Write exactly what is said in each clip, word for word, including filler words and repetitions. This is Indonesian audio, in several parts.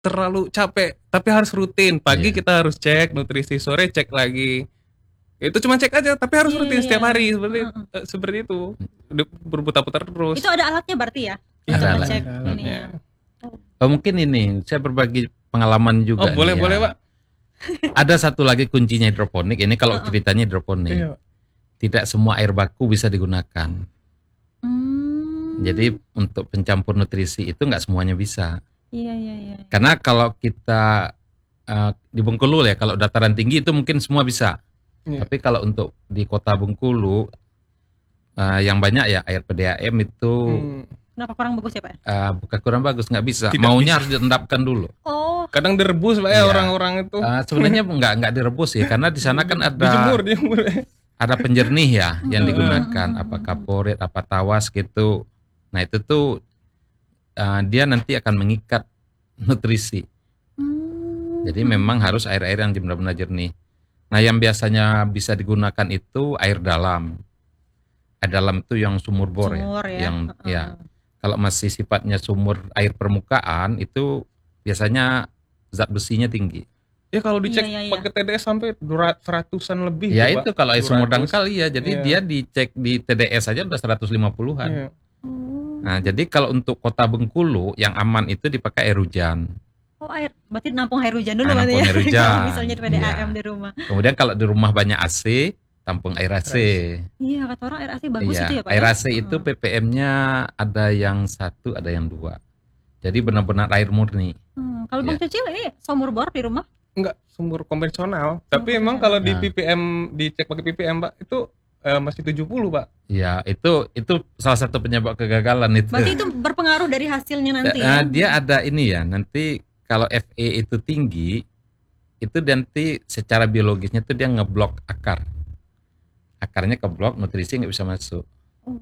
terlalu capek, tapi harus rutin. Pagi Iya. kita harus cek nutrisi, sore cek lagi. Itu cuma cek aja, tapi harus Iya, rutin iya. setiap hari seperti Heeh. eh, seperti itu. Udah berputar-putar terus. Itu ada alatnya berarti ya? Iya, Untuk ada ngecek ada ini alatnya. ya. Oh, mungkin ini saya berbagi pengalaman juga. Oh, boleh nih ya. boleh, Pak. Ada satu lagi kuncinya hidroponik. Ini kalau Uh-uh. ceritanya hidroponik. Iya. Tidak semua air baku bisa digunakan. Hmm. Jadi untuk pencampur nutrisi itu nggak semuanya bisa. Iya, iya, iya. Karena kalau kita eh, di Bengkulu ya, kalau dataran tinggi itu mungkin semua bisa. Iya. Tapi kalau untuk di kota Bengkulu eh, yang banyak ya air P D A M itu Hmm. Kenapa kurang bagus ya, Pak? eh, bukan kurang bagus, nggak bisa. Tidak Maunya harus direndapkan dulu. Oh, Kadang direbus Pak ya Iya. orang-orang itu. Eh, sebenarnya nggak nggak direbus ya, karena di sana kan ada Dijemur, dijemur. ada penjernih ya yang Hmm. digunakan, apakah poret, apa tawas gitu. Nah itu tuh uh, dia nanti akan mengikat nutrisi. hmm. Jadi memang harus air-air yang benar-benar jernih. Nah yang biasanya bisa digunakan itu air dalam. Air dalam itu yang sumur bor Sumur ya. ya. Yang Heeh. ya kalau masih sifatnya sumur air permukaan itu biasanya zat besinya tinggi. Ya kalau dicek Iya, iya, iya. pakai T D S sampai dua seratusan lebih. Ya tuh, itu Pak. kalau air sumur dua ratus. dangkal ya. Jadi Iya. dia dicek di T D S saja udah seratus lima puluhan. Iya. Oh. Nah, jadi kalau untuk kota Bengkulu yang aman itu dipakai air hujan. Oh, air. Berarti nampung air hujan dulu Ah, berarti nampung ya. air hujan. Kalau misalnya P D A M Iya. di rumah. Kemudian kalau di rumah banyak A C, tampung air A C. Iya, kata orang air A C bagus Iya, itu ya, Pak. air ya? A C itu Heeh. P P M-nya ada yang satu, ada yang dua. Jadi benar-benar air murni. Hmm, Kalau Iya. Bang Cecil ini sumur bor di rumah? Enggak, sumur konvensional. Tapi Sumur emang kalau di Nah. P P M dicek pakai P P M, Pak, itu eh, masih tujuh puluh, Pak. Ya, itu itu salah satu penyebab kegagalan itu. Berarti itu berpengaruh dari hasilnya nanti Eh, ya? dia ada ini ya, nanti kalau F E itu tinggi, itu nanti secara biologisnya tuh dia ngeblok akar. Akarnya keblok, nutrisi nggak bisa masuk. Oh.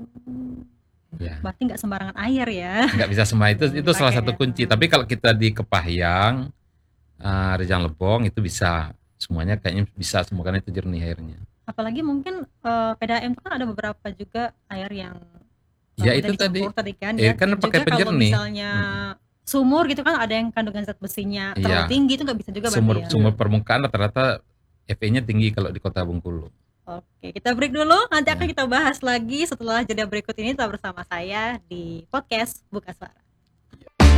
Ya. Berarti nggak sembarangan air ya? Nggak bisa semua itu itu salah Dipakai satu ya. kunci. Tapi kalau kita di Kepahyang, uh, Rejang Lebong itu bisa semuanya kayaknya bisa semua karena itu jernih airnya. Apalagi mungkin eh, P D A M itu kan ada beberapa juga air yang eh, Ya, udah itu tadi. dicampur tadi kan Eh, ya. kan Dan pakai juga kalau penjernih. misalnya sumur gitu kan ada yang kandungan zat besinya terlalu Iya. tinggi itu nggak bisa juga Sumur berarti ya. sumur permukaan rata-rata F E-nya tinggi kalau di Kota Bengkulu. Oke, kita break dulu. Nanti akan Ya. kita bahas lagi setelah jeda berikut ini. Tetap bersama saya di podcast Buka Suara.